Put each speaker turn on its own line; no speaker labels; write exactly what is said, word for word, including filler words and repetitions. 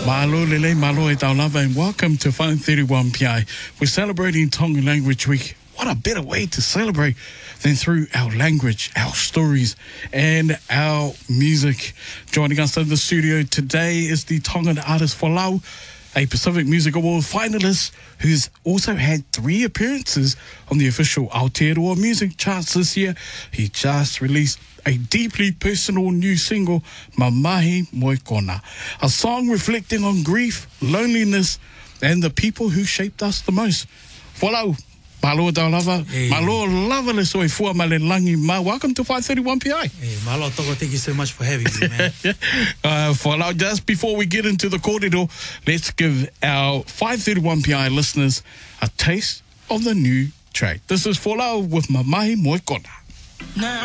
Malo lele, malo e tau lava, and welcome to five thirty-one P I. We're celebrating Tongan Language Week. What a better way to celebrate than through our language, our stories, and our music. Joining us in the studio today is the Tongan artist Folau, a Pacific Music Award finalist who's also had three appearances on the official Aotearoa music charts this year. He just released a deeply personal new single, Mamahi Moikona, a song reflecting on grief, loneliness, and the people who shaped us the most. Folau, malo tau lava,
Hey.
malo lava le soe fua male langi ma. Welcome to five thirty-one P I.
Hey, Malo Toko, thank you so much for having me, man.
uh, Folau, just before we get into the corridor, let's give our five thirty-one P I listeners a taste of the new track. This is Folau with Mamahi Moikona.